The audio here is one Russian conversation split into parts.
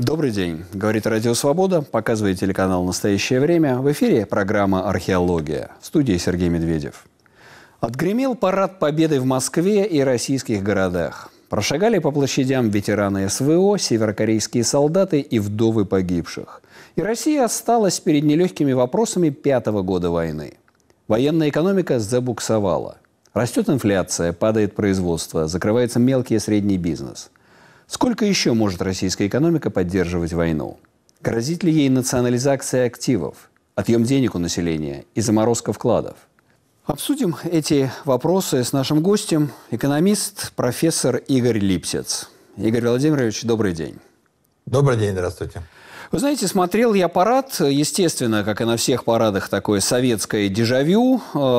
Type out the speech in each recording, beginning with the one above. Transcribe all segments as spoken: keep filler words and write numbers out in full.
Добрый день. Говорит Радио Свобода, показывает телеканал «Настоящее время». В эфире программа «Археология». В студии Сергей Медведев. Отгремел парад Победы в Москве и российских городах. Прошагали по площадям ветераны СВО, северокорейские солдаты и вдовы погибших. И Россия осталась перед нелегкими вопросами пятого года войны. Военная экономика забуксовала. Растет инфляция, падает производство, закрывается мелкий и средний бизнес. Сколько еще может российская экономика поддерживать войну? Грозит ли ей национализация активов, отъем денег у населения и заморозка вкладов? Обсудим эти вопросы с нашим гостем, экономист, профессор Игорь Липсец. Игорь Владимирович, добрый день. Добрый день, здравствуйте. Вы знаете, смотрел я парад, естественно, как и на всех парадах, такое советское дежавю,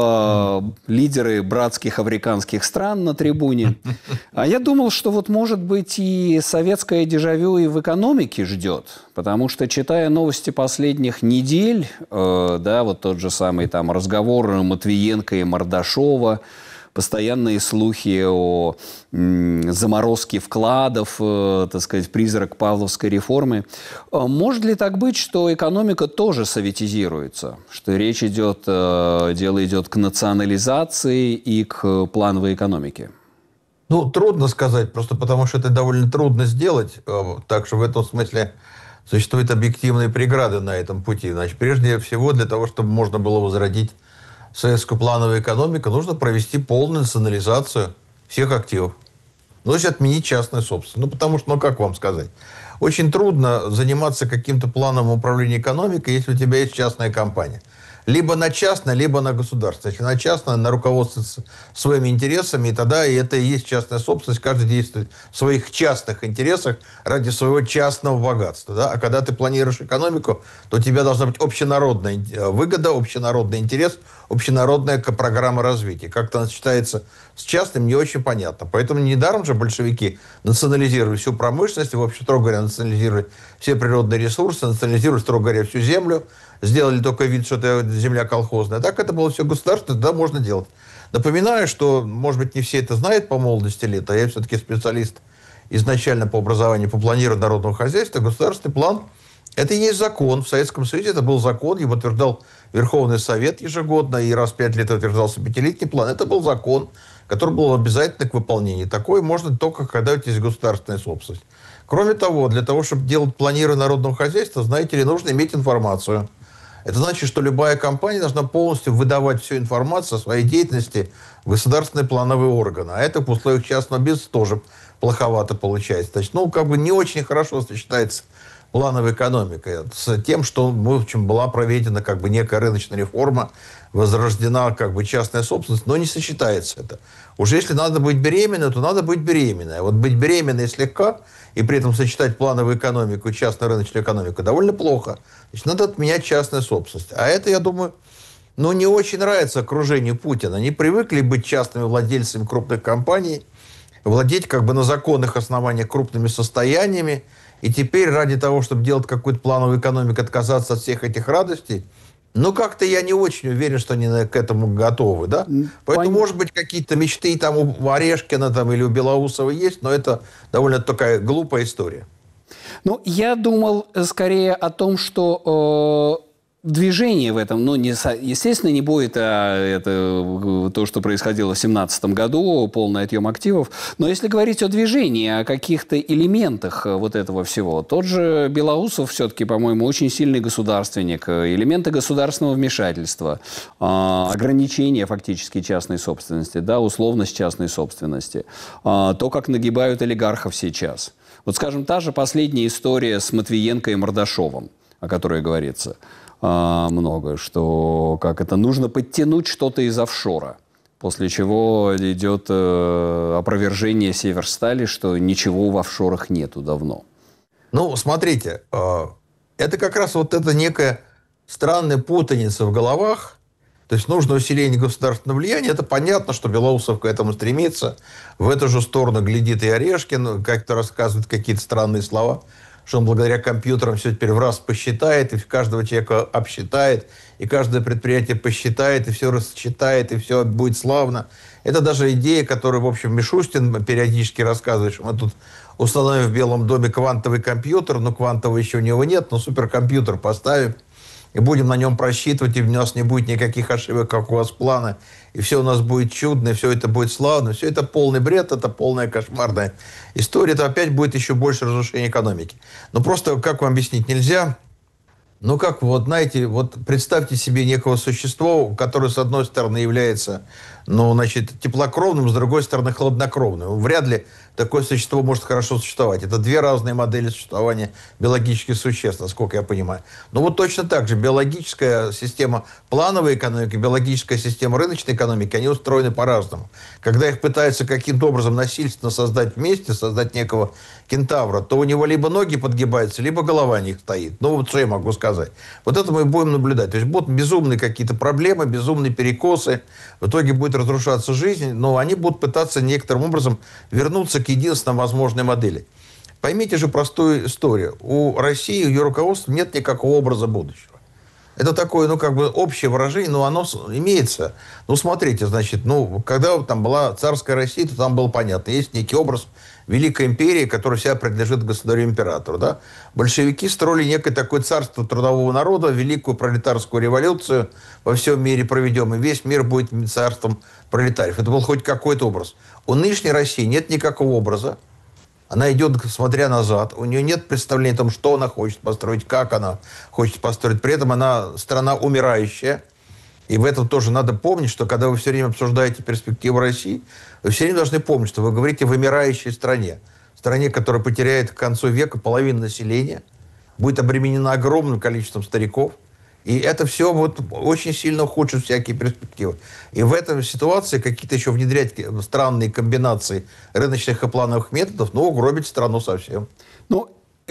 э, лидеры братских африканских стран на трибуне. А я думал, что вот, может быть, и советское дежавю и в экономике ждет, потому что, читая новости последних недель, э, да, вот тот же самый там разговор Матвиенко и Мордашова, постоянные слухи о м, заморозке вкладов, э, так сказать, призрак Павловской реформы. Может ли так быть, что экономика тоже советизируется? Что речь идет, э, дело идет к национализации и к плановой экономике? Ну, трудно сказать, просто потому что это довольно трудно сделать. Так что в этом смысле существуют объективные преграды на этом пути. Значит, прежде всего, для того, чтобы можно было возродить советскую плановую экономику, нужно провести полную национализацию всех активов. Ну, то есть отменить частную собственность. Ну, потому что, ну, как вам сказать, очень трудно заниматься каким-то планом управления экономикой, если у тебя есть частная компания. Либо на частное, либо на государство. Если на частное, на руководство своими интересами, и тогда и это и есть частная собственность. Каждый действует в своих частных интересах ради своего частного богатства. Да? А когда ты планируешь экономику, то у тебя должна быть общенародная выгода, общенародный интерес, общенародная программа развития. Как-то она сочетается с частным, не очень понятно. Поэтому недаром же большевики национализировали всю промышленность, в общем, строго говоря, национализировали все природные ресурсы, национализировали, строго говоря, всю землю, сделали только вид, что это земля колхозная. Так это было все государство, тогда можно делать. Напоминаю, что, может быть, не все это знают по молодости лет, а я все-таки специалист изначально по образованию, по планированию народного хозяйства. Государственный план – это и есть закон. В Советском Союзе это был закон, его утверждал Верховный Совет ежегодно, и раз в пять лет утверждался пятилетний план. Это был закон, который был обязательно к выполнению. Такое можно только, когда у тебя есть государственная собственность. Кроме того, для того, чтобы делать планирование народного хозяйства, знаете ли, нужно иметь информацию. Это значит, что любая компания должна полностью выдавать всю информацию о своей деятельности в государственные плановые органы. А это в условиях частного бизнеса тоже плоховато получается. Значит, ну, как бы не очень хорошо сочетается плановая экономика с тем, что, в общем, была проведена как бы некая рыночная реформа, возрождена как бы частная собственность, но не сочетается это. Уже если надо быть беременной, то надо быть беременной. А вот быть беременной слегка и при этом сочетать плановую экономику и частную рыночную экономику довольно плохо. Значит, надо отменять частную собственность. А это, я думаю, ну, не очень нравится окружению Путина. Они привыкли быть частными владельцами крупных компаний, владеть как бы на законных основаниях крупными состояниями. И теперь ради того, чтобы делать какую-то плановую экономику, отказаться от всех этих радостей, ну, как-то я не очень уверен, что они к этому готовы, да? Поэтому, Пон... может быть, какие-то мечты там у Орешкина там, или у Белоусова есть, но это довольно такая глупая история. Ну, я думал скорее о том, что э, движение в этом, ну, не, естественно, не будет а, это, то, что происходило в семнадцатом году, полный отъем активов. Но если говорить о движении, о каких-то элементах вот этого всего, тот же Белоусов все-таки, по-моему, очень сильный государственник. Элементы государственного вмешательства, э, ограничения фактически частной собственности, да, условность частной собственности, э, то, как нагибают олигархов сейчас. Вот, скажем, та же последняя история с Матвиенко и Мордашовым, о которой говорится э, много, что как это нужно подтянуть что-то из офшора, после чего идет э, опровержение Северстали, что ничего в офшорах нету давно. Ну, смотрите, э, это как раз вот эта некая странная путаница в головах. То есть нужно усиление государственного влияния. Это понятно, что Белоусов к этому стремится. В эту же сторону глядит и Орешкин, как-то рассказывает какие-то странные слова. что он благодаря компьютерам все теперь в раз посчитает, и каждого человека обсчитает, и каждое предприятие посчитает, и все рассчитает, и все будет славно. Это даже идея, которую, в общем, Мишустин периодически рассказывает, что мы тут установим в Белом доме квантовый компьютер, но квантового еще у него нет, но суперкомпьютер поставим, и будем на нем просчитывать, и у нас не будет никаких ошибок, как у вас плана, и все у нас будет чудно, и все это будет славно. Все это полный бред, это полная кошмарная история. Это опять будет еще больше разрушения экономики. Но просто, как вам объяснить, нельзя... Ну, как, вот, знаете, вот представьте себе некого существа, которое, с одной стороны, является, ну, значит, теплокровным, с другой стороны, хладнокровным. Вряд ли такое существо может хорошо существовать. Это две разные модели существования биологических существ, насколько я понимаю. Но вот точно так же биологическая система плановой экономики, биологическая система рыночной экономики, они устроены по-разному. Когда их пытаются каким-то образом насильственно создать вместе, создать некого кентавра, то у него либо ноги подгибаются, либо голова не стоит. Ну, вот что я могу сказать. Вот это мы будем наблюдать. То есть будут безумные какие-то проблемы, безумные перекосы. В итоге будет разрушаться жизнь, но они будут пытаться некоторым образом вернуться к единственной возможной модели. Поймите же простую историю. У России, у ее руководства нет никакого образа будущего. Это такое, ну, как бы общее выражение, но оно имеется. Ну, смотрите, значит, ну, когда там была царская Россия, то там было понятно. Есть некий образ великой империи, которая вся принадлежит государю-императору, да? Большевики строили некое такое царство трудового народа, великую пролетарскую революцию во всем мире проведем, и весь мир будет царством пролетариев. Это был хоть какой-то образ. У нынешней России нет никакого образа. Она идет, смотря назад. У нее нет представления о том, что она хочет построить, как она хочет построить. При этом она страна умирающая. И в этом тоже надо помнить, что когда вы все время обсуждаете перспективу России, вы все время должны помнить, что вы говорите о вымирающей стране. Стране, которая потеряет к концу века половину населения, будет обременена огромным количеством стариков. И это все вот очень сильно ухудшит всякие перспективы. И в этой ситуации какие-то еще внедрять странные комбинации рыночных и плановых методов, ну, угробить страну совсем. Ну,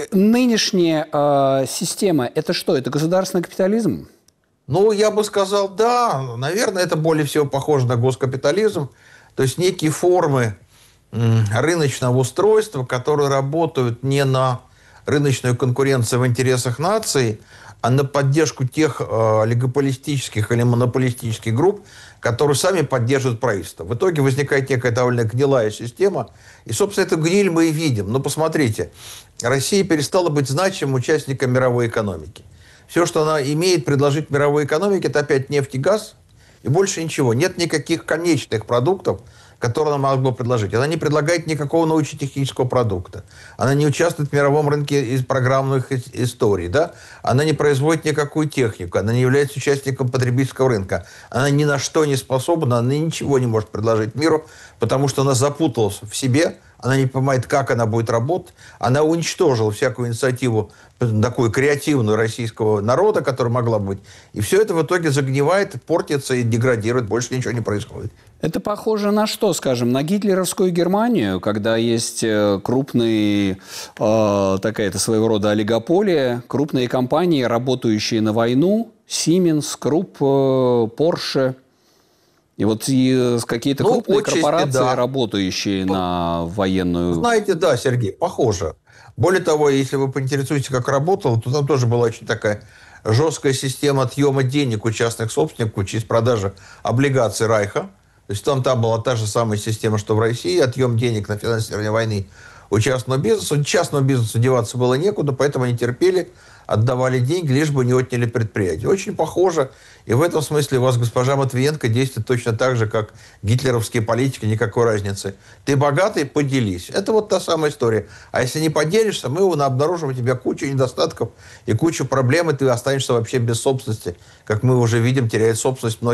нынешняя э, система, это что? Это государственный капитализм? Ну, я бы сказал, да. Наверное, это более всего похоже на госкапитализм. То есть некие формы м, рыночного устройства, которые работают не на рыночную конкуренцию в интересах нации, а на поддержку тех э, олигополистических или монополистических групп, которые сами поддерживают правительство. В итоге возникает некая довольно гнилая система. И, собственно, эту гниль мы и видим. Но посмотрите, Россия перестала быть значимым участником мировой экономики. Все, что она имеет предложить мировой экономике, это опять нефть и газ, и больше ничего. Нет никаких конечных продуктов, которые она могла предложить. Она не предлагает никакого научно-технического продукта. Она не участвует в мировом рынке из программных историй. Да? Она не производит никакую технику. Она не является участником потребительского рынка. Она ни на что не способна, она ничего не может предложить миру, потому что она запуталась в себе, она не понимает, как она будет работать. Она уничтожила всякую инициативу такую креативную российского народа, которая могла быть. И все это в итоге загнивает, портится и деградирует. Больше ничего не происходит. Это похоже на что, скажем, на гитлеровскую Германию, когда есть крупные, э, такая-то своего рода олигополия, крупные компании, работающие на войну, Siemens, Krupp, Porsche. И вот и какие-то ну, крупные корпорации, да, работающие на военную... Знаете, да, Сергей, похоже. Более того, если вы поинтересуетесь, как работало, то там тоже была очень такая жесткая система отъема денег у частных собственников через продажу облигаций Райха. То есть там, там была та же самая система, что в России, отъем денег на финансирование войны у частного бизнеса. У частного бизнеса деваться было некуда, поэтому они терпели, отдавали деньги, лишь бы не отняли предприятие. Очень похоже. И в этом смысле у вас госпожа Матвиенко действует точно так же, как гитлеровские политики, никакой разницы. Ты богатый, поделись. Это вот та самая история. А если не поделишься, мы обнаружим у тебя кучу недостатков и кучу проблем, и ты останешься вообще без собственности. Как мы уже видим, теряет собственность многие.